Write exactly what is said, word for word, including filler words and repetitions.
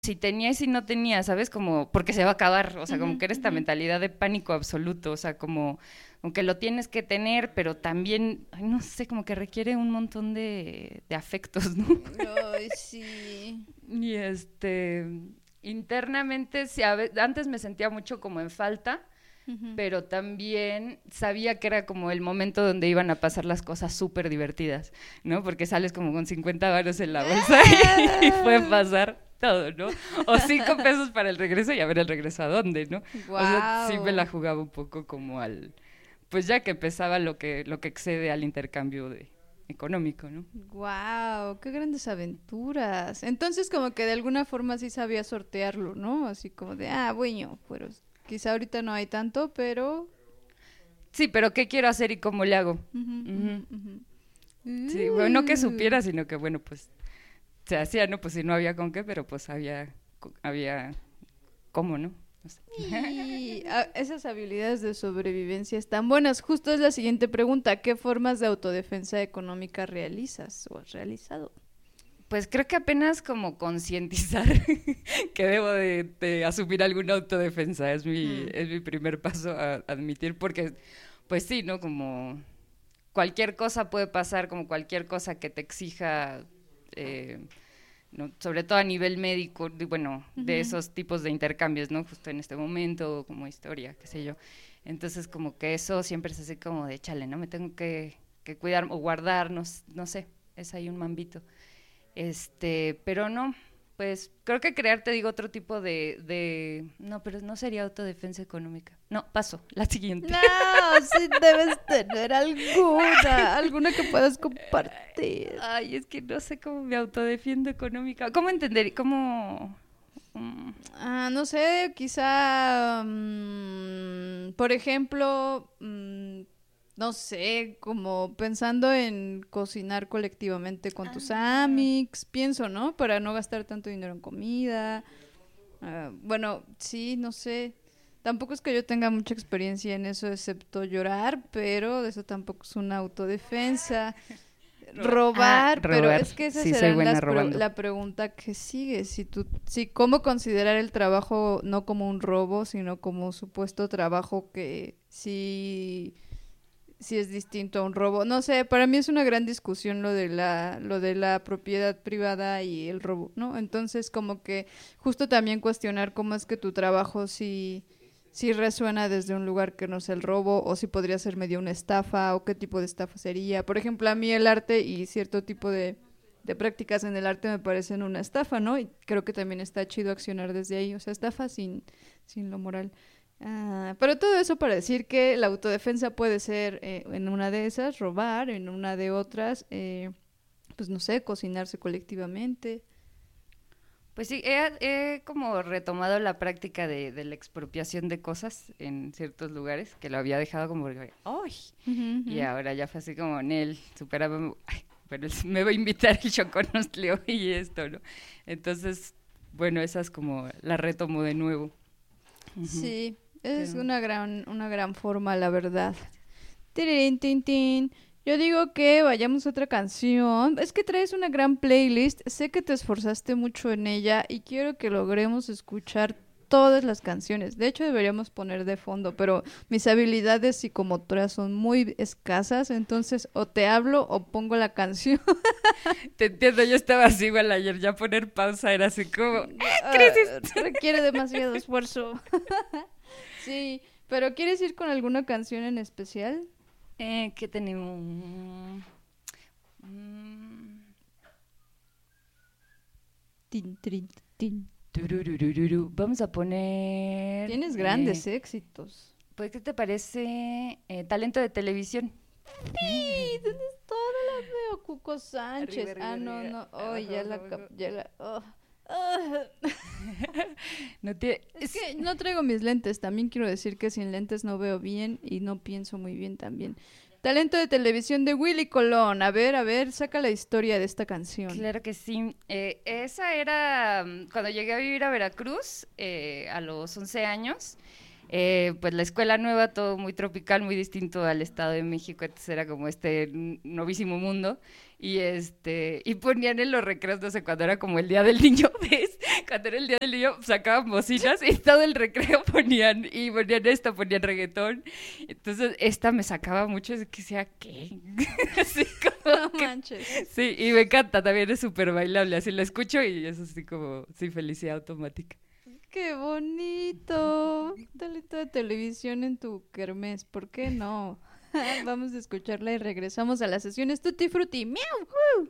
si tenía y si no tenía, ¿sabes? Como, porque se va a acabar, o sea, como Ujú, que era esta ujú. mentalidad de pánico absoluto, o sea, como, aunque lo tienes que tener, pero también, ay, no sé, como que requiere un montón de, de afectos, ¿no? Ay, sí. Y este, internamente, sí, a ve- antes me sentía mucho como en falta, Ujú. pero también sabía que era como el momento donde iban a pasar las cosas súper divertidas, ¿no? Porque sales como con cincuenta varos en la bolsa y, y puede ¡Ah! pasar todo, ¿no? O cinco pesos para el regreso y a ver el regreso a dónde, ¿no? O sea, sí me la Guau. jugaba un poco como al, pues ya que pesaba lo que, lo que excede al intercambio de, económico, ¿no? Wow, qué grandes aventuras. Entonces como que de alguna forma sí sabía sortearlo, ¿no? Así como de, ah, bueno, pues quizá ahorita no hay tanto, pero... Sí, pero ¿qué quiero hacer y cómo le hago? Ujú, ujú, Ujú. ujú. Sí, bueno, no que Uh. supiera, sino que bueno, pues se hacía, ¿no? Pues si no había con qué, pero pues había, co- había cómo, ¿no? No sé. Y ah, esas habilidades de sobrevivencia están buenas. Justo es la siguiente pregunta. ¿Qué formas de autodefensa económica realizas o has realizado? Pues creo que apenas como concientizar que debo de, de asumir alguna autodefensa es mi, Mm, es mi primer paso a admitir, porque pues sí, ¿no? Como cualquier cosa puede pasar, como cualquier cosa que te exija, eh, ¿no? Sobre todo a nivel médico, de, bueno, de ujú. esos tipos de intercambios, ¿no? Justo en este momento, como historia, qué sé yo. Entonces, como que eso siempre es así como de, chale, ¿no? Me tengo que, que cuidar o guardar, no, s- no sé, es ahí un mambito. Este, pero no, pues creo que crear, te digo, otro tipo de, de... No, pero no sería autodefensa económica. No, paso, la siguiente. No, sí debes tener alguna, alguna que puedas compartir. Ay, es que no sé cómo me autodefiendo económica. ¿Cómo entender? ¿Cómo...? mm, Ah, no sé, quizá, mm, por ejemplo, mm, no sé, como pensando en cocinar colectivamente con tus Ah, amics, pienso, ¿no? Para no gastar tanto dinero en comida. Ah, bueno, sí, no sé. Tampoco es que yo tenga mucha experiencia en eso, excepto llorar, pero eso tampoco es una autodefensa. robar. Ah, Robar, pero robar. es que esas Sí, soy serán buena las pre- robando. la pregunta que sigue. Si tú, si cómo considerar el trabajo no como un robo, sino como supuesto trabajo que sí, sí es distinto a un robo. No sé, para mí es una gran discusión lo de la, lo de la propiedad privada y el robo, ¿no? Entonces, como que justo también cuestionar cómo es que tu trabajo sí, sí resuena desde un lugar que no sea el robo, o si podría ser medio una estafa, o qué tipo de estafa sería. Por ejemplo, a mí el arte y cierto tipo de, de prácticas en el arte me parecen una estafa, ¿no? Y creo que también está chido accionar desde ahí, o sea, estafa sin, sin lo moral. Ah, pero todo eso para decir que la autodefensa puede ser eh, en una de esas, robar, en una de otras, eh, pues no sé, cocinarse colectivamente. Pues sí, he, he como retomado la práctica de, de la expropiación de cosas en ciertos lugares, que lo había dejado como, porque, ¡ay! Ujú, ujú. Y ahora ya fue así como, Nel, superaba, ay, pero él me va a invitar el choconostleo y esto, ¿no? Entonces, bueno, esas como las retomo de nuevo. Ujú. Sí, es Pero, una gran, una gran forma, la verdad. Tirirín, tin, tin. Yo digo que vayamos a otra canción. Es que traes una gran playlist. Sé que te esforzaste mucho en ella y quiero que logremos escuchar todas las canciones. De hecho, deberíamos poner de fondo, pero mis habilidades psicomotoras son muy escasas, entonces o te hablo o pongo la canción. te entiendo, yo estaba así igual ayer, ya poner pausa era así como, ¡ah, Ah, crisis! requiere demasiado esfuerzo. Sí, pero ¿quieres ir con alguna canción en especial? Eh, ¿qué tenemos? Mm, Tin, trin, tin. turururururu. Vamos a poner... Tienes eh, grandes éxitos. pues, ¿qué te parece? Eh, talento de televisión. ¡Sí! ¿Dónde está? No la veo. Cuco Arriba, Sánchez. arriba, Ah, no, arriba. no. Oh, Abajo, ya abajo, la... cap- abajo. Ya la oh. Ah. No tiene... Es es- que no traigo mis lentes. También quiero decir que sin lentes no veo bien y no pienso muy bien también. Talento de televisión de Willy Colón. A ver, a ver, saca la historia de esta canción. Claro que sí. Eh, esa era mm, cuando llegué a vivir a Veracruz eh, a los once años. Eh, pues la escuela nueva, todo muy tropical, muy distinto al Estado de México, entonces era como este n- novísimo mundo. Y este y ponían en los recreos, no sé, cuando era como el Día del Niño, ¿ves? cuando era el día del niño sacaban bocinas y todo el recreo ponían, y ponían esto, ponían reggaetón. Entonces esta me sacaba mucho, es que decía, ¿qué? Así como No que- manches. sí, y me encanta, también es súper bailable, así lo escucho y es así como, sí, felicidad automática. ¡Qué bonito! Dale toda televisión en tu kermés, ¿por qué no? Vamos a escucharla y regresamos a las sesiones Tutti Frutti. ¡Miau!